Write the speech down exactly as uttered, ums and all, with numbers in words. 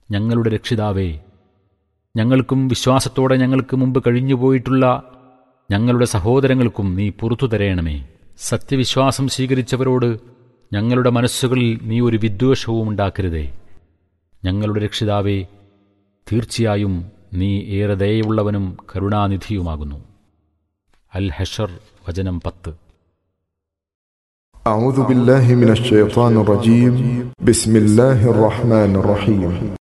ഞങ്ങളുടെ രക്ഷിതാവേ, ഞങ്ങൾക്കും വിശ്വാസത്തോടെ ഞങ്ങൾക്ക് മുമ്പ് കഴിഞ്ഞുപോയിട്ടുള്ള ഞങ്ങളുടെ സഹോദരങ്ങൾക്കും നീ പുറത്തു തരേണമേ. സത്യവിശ്വാസം സ്വീകരിച്ചവരോട് ഞങ്ങളുടെ മനസ്സുകളിൽ നീ ഒരു വിദ്വേഷവും ഉണ്ടാക്കരുതേ. ഞങ്ങളുടെ രക്ഷിതാവേ, തീർച്ചയായും നീ ഏറെ ദയയുള്ളവനും കരുണാനിധിയുമാകുന്നു. അൽ ഹഷർ വചനം പത്ത്. أعوذ بالله من الشيطان الرجيم. بسم الله الرحمن الرحيم.